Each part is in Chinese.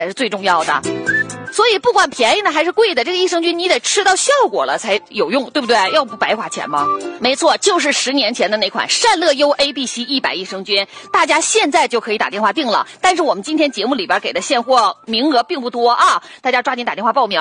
才是最重要的。所以不管便宜的还是贵的，这个益生菌你得吃到效果了才有用，对不对？要不白花钱吗？没错，就是10年前的那款善乐优 ABC 100益生菌，大家现在就可以打电话订了。但是我们今天节目里边给的现货名额并不多啊，大家抓紧打电话报名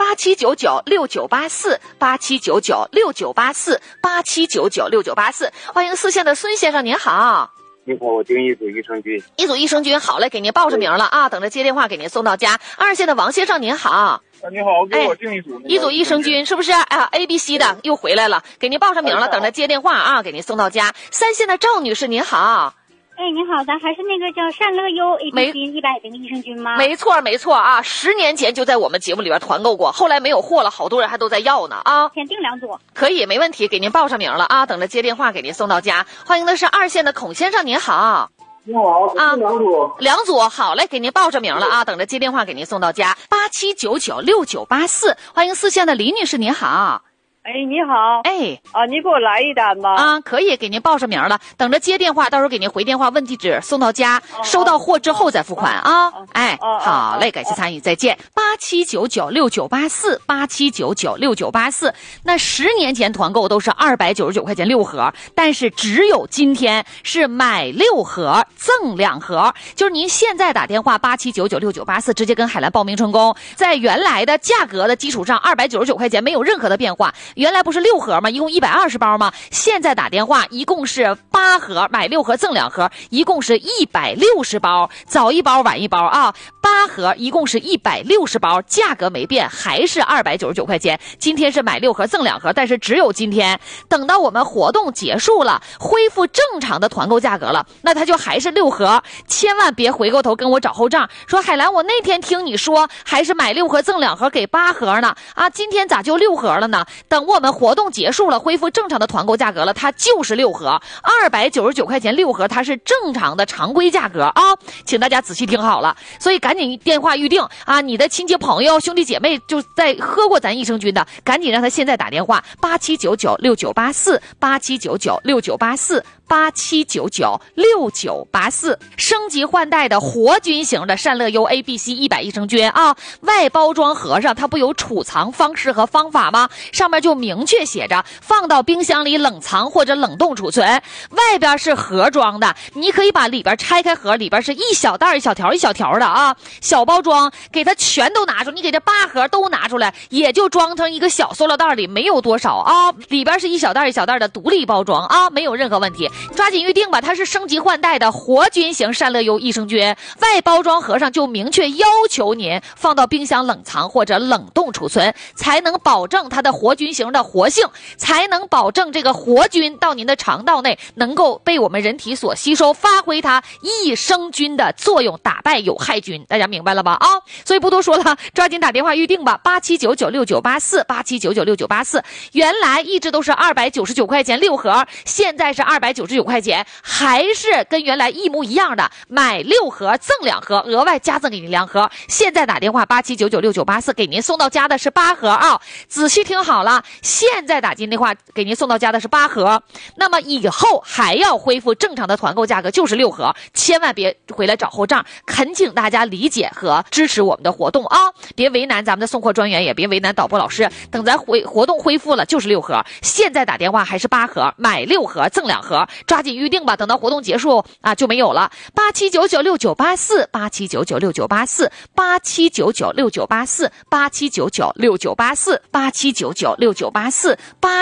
，87996984，87996984，87996984。欢迎4线的孙先生，您好。 你好，我订一组益生菌。 一组益生菌，好嘞，给您报上名了啊，等着接电话给您送到家。2线的王先生您好。 你好，给我订一组。 一组益生菌是不是啊 ？ABC 的又回来了，给您报上名了，等着接电话啊，给您送到家。3线的赵女士您好。 您好，咱还是那个叫善乐优 ABC 100的益生菌吗？ 没错啊，10年前就在我们节目里边团购过，后来没有货了，好多人还都在要呢啊。 先订2组。 可以，没问题，给您报上名了啊，等着接电话给您送到家。欢迎的是2线的孔先生您好。 你好， 啊 ，2 组，好嘞，给您报上名了啊，等着接电话给您送到家。87996984，欢迎4线的李女士您好。 你好。你给我来一单吧。 啊，可以，给您报上名了，等着接电话，到时候给您回电话问地址，送到家，收到货之后再付款啊。好嘞，感谢参与，再见。87996984，87996984。那10年前团购都是299块钱6盒，但是只有今天是买6盒赠2盒，就是您现在打电话87996984，直接跟海蓝报名成功，在原来的价格的基础上299块钱没有任何的变化。原来不是6盒吗？一共120包吗？现在打电话一共是8盒，买6盒赠2盒，一共是160包，早一包晚一包啊，8盒一共是160包，价格没变，还是299块钱。今天是买6盒赠2盒，但是只有今天，等到我们活动结束了，恢复正常的团购价格了，那它就还是6盒，千万别回过头跟我找后账，说海兰我那天听你说还是买6盒赠2盒给8盒呢，啊，今天咋就6盒了呢？等我们活动结束了，恢复正常的团购价格了，它就是6盒，299块钱6盒，它是正常的常规价格啊，请大家仔细听好了。所以赶紧电话预定啊，你的亲戚朋友兄弟姐妹就在喝过咱益生菌的，赶紧让他现在打电话87996984，87996984，87996984，升级换代的活菌型的善乐优 ABC 100益生菌啊，外包装盒上它不有储藏方式和方法吗？上面就明确写着放到冰箱里冷藏或者冷冻储存，外边是盒装的，你可以把里边拆开盒，里边是一小袋一小条一小条的啊，小包装给它全都拿出，你给这8盒都拿出来，也就装成一个小塑料袋里，没有多少啊，里边是一小袋一小袋的独立包装啊，没有任何问题，抓紧预定吧。它是升级换代的活菌型善乐优益生菌，外包装盒上就明确要求您放到冰箱冷藏或者冷冻储存，才能保证它的活菌型的活性，才能保证这个活菌到您的肠道内能够被我们人体所吸收，发挥它益生菌的作用，打败有害菌。大家明白了吧？啊，所以不多说了，抓紧打电话预定吧，87996984，87996984。原来一直都是299块钱6盒，现在是299块钱，还是跟原来一模一样的，买6盒赠2盒，额外加赠给您2盒。现在打电话87996984，给您送到家的是8盒啊，仔细听好了，现在打进电话给您送到家的是8盒，那么以后还要恢复正常的团购价格就是6盒，千万别回来找后账，恳请大家理解和支持我们的活动啊，别为难咱们的送货专员，也别为难导播老师，等咱活动恢复了就是6盒，现在打电话还是8盒，买6盒赠2盒，抓紧预定吧，等到活动结束啊就没有了。87996984， 87996984， 87996984， 87996984， 87996984，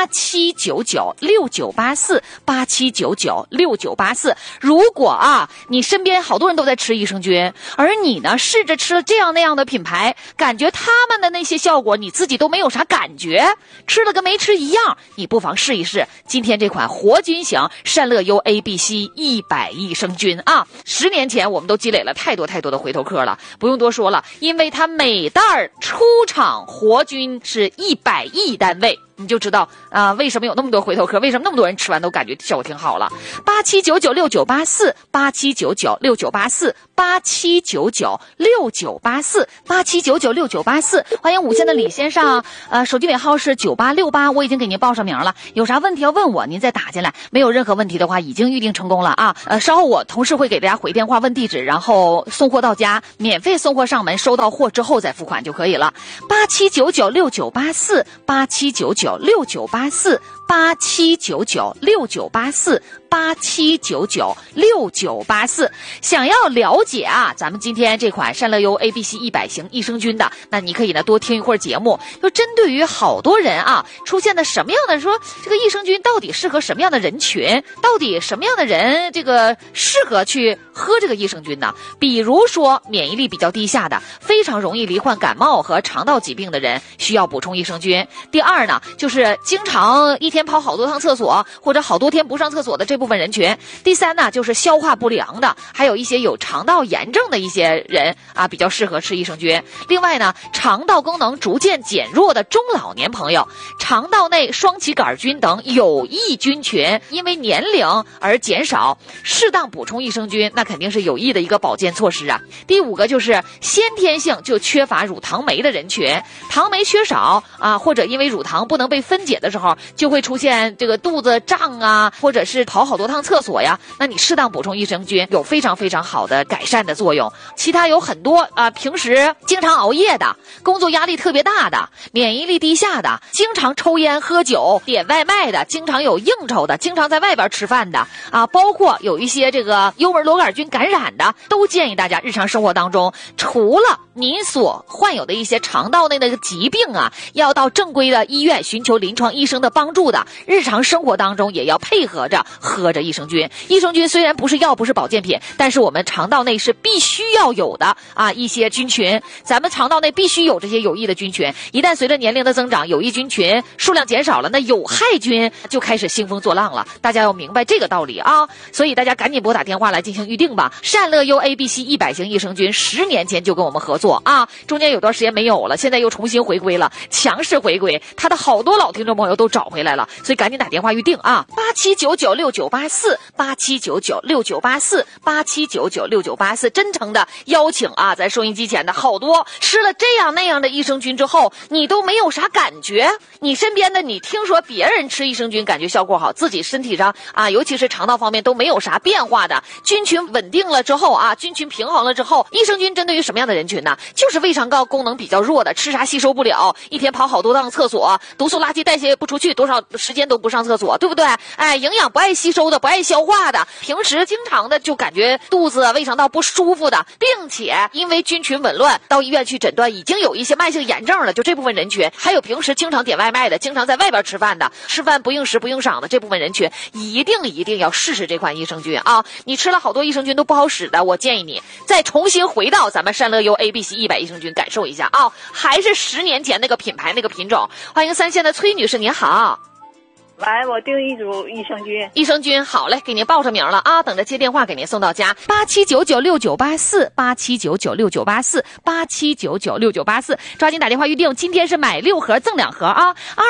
87996984， 87996984。如果啊你身边好多人都在吃益生菌，而你呢试着吃了这样那样的品牌，感觉他们的那些效果你自己都没有啥感觉，吃了跟没吃一样，你不妨试一试今天这款活菌型善乐优 ABC 100益生菌啊。10年前我们都积累了太多的回头客了，不用多说了，因为它每袋出厂活菌是100亿单位， 你就知道为什么有那么多回头客，为什么那么多人吃完都感觉效果挺好了。87996984，87996984，87996984，欢迎5线的李先生，手机尾号是9868，我已经给您报上名了，有啥问题要问我，您再打进来，没有任何问题的话，已经预定成功了啊。稍后我同事会给大家回电话问地址，然后送货到家，免费送货上门，收到货之后再付款就可以了。87996984，87996984，87996984，想要了解咱们今天这款善乐优 ABC 100型益生菌的，那你可以呢多听一会儿节目，就针对于好多人出现的什么样的说这个益生菌到底适合什么样的人群，到底什么样的人这个适合去喝这个益生菌呢？比如说免疫力比较低下的，非常容易罹患感冒和肠道疾病的人需要补充益生菌。第二呢，就是经常一天跑好多趟厕所或者好多天不上厕所的这部分人群。第三呢，就是消化不良的，还有一些有肠道炎症的一些人比较适合吃益生菌。另外呢，肠道功能逐渐减弱的中老年朋友，肠道内双歧杆菌等有益菌群因为年龄而减少，适当补充益生菌那肯定是有益的一个保健措施啊。第5个就是先天性就缺乏乳糖酶的人群，糖酶缺少或者因为乳糖不能被分解的时候，就会出现这个肚子胀或者是跑好多趟厕所呀，那你适当补充益生菌有非常非常好的改善的作用。其他有很多平时经常熬夜的，工作压力特别大的，免疫力低下的，经常抽烟喝酒点外卖的，经常有应酬的，经常在外边吃饭的包括有一些这个幽门螺杆菌感染的，都建议大家日常生活当中，除了您所患有的一些肠道内的疾病要到正规的医院寻求临床医生的帮助的，日常生活当中也要配合着喝着益生菌。益生菌虽然不是药不是保健品，但是我们肠道内是必须要有的一些菌群，咱们肠道内必须有这些有益的菌群，一旦随着年龄的增长，有益菌群数量减少了，那有害菌就开始兴风作浪了，大家要明白这个道理所以大家赶紧拨打电话来进行预定吧。善乐优 ABC 100型益生菌10年前就跟我们合作中间有段时间没有了，现在又重新回归了，强势回归，他的好多老听众朋友都找回来了，所以赶紧打电话预定87996984，87996984，87996984，真诚的邀请在收音机前的好多吃了这样那样的益生菌之后，你都没有啥感觉，你身边的你听说别人吃益生菌感觉效果好，自己身体上尤其是肠道方面都没有啥变化的，菌群稳定了之后菌群平衡了之后，益生菌针对于什么样的人群呢？就是胃肠道功能比较弱的，吃啥吸收不了，一天跑好多趟厕所，毒素垃圾代谢不出去，多少时间都不上厕所，对不对？营养不爱吸收的，不爱消化的，平时经常的就感觉肚子胃肠道不舒服的，并且因为菌群紊乱到医院去诊断已经有一些慢性炎症了，就这部分人群，还有平时经常点外卖的，经常在外边吃饭的，吃饭不应时不应晌的这部分人群，一定要试试这款益生菌你吃了好多益生菌都不好使的，我建议你再重新回到咱们善乐优 ABC 100益生菌感受一下还是10年前那个品牌那个品种。欢迎3线的崔女士，您好。 来，我订一组益生菌。 益生菌好嘞，给您报上名了等着接电话给您送到家。87996984，87996984，87996984，抓紧打电话预定。今天是买6盒赠2盒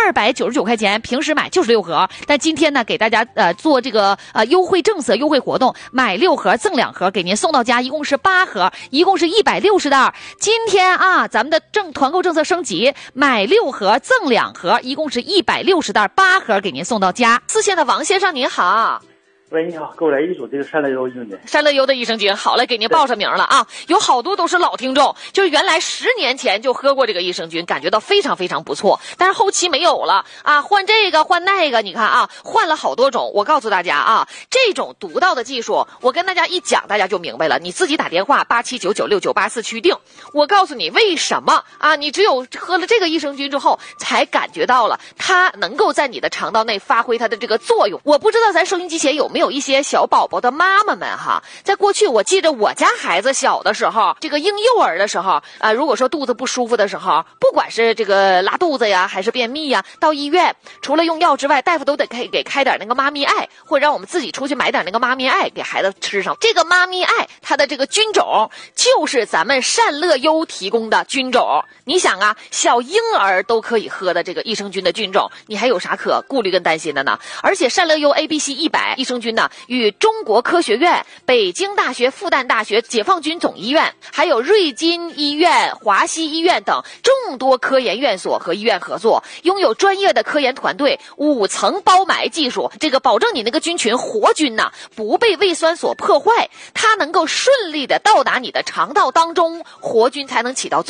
299块钱，平时买就是6盒，但今天呢给大家做这个优惠政策优惠活动，买6盒赠2盒，给您送到家，一共是8盒，一共是160袋。今天咱们的团购政策升级，买6盒赠2盒，一共是160袋，8盒给您送到家。4线的王先生您好。 喂，你好，给我来一组这个善乐优益生菌。 善乐优的益生菌，好嘞，给您报上名了有好多都是老听众，就是原来10年前就喝过这个益生菌，感觉到非常非常不错，但是后期没有了换这个换那个，你看换了好多种。我告诉大家这种独到的技术，我跟大家一讲，大家就明白了。你自己打电话87996984去定。我告诉你为什么你只有喝了这个益生菌之后，才感觉到了它能够在你的肠道内发挥它的这个作用。我不知道咱收音机前有没没有一些小宝宝的妈妈们哈，在过去我记得我家孩子小的时候，这个婴幼儿的时候如果说肚子不舒服的时候，不管是这个拉肚子呀还是便秘呀，到医院除了用药之外，大夫都得给开点那个妈咪爱，或者让我们自己出去买点那个妈咪爱给孩子吃上。这个妈咪爱它的这个菌种就是咱们善乐优提供的菌种。你想啊，小婴儿都可以喝的这个益生菌的菌种，你还有啥可顾虑跟担心的呢？而且善乐优 ABC100 益生菌呢，与中国科学院、北京大学、复旦大学、解放军总医院，还有瑞金医院、华西医院等众多科研院所和医院合作，拥有专业的科研团队，5层包埋技术，这个保证你那个菌群活菌呢不被胃酸所破坏，它能够顺利的到达你的肠道当中，活菌才能起到最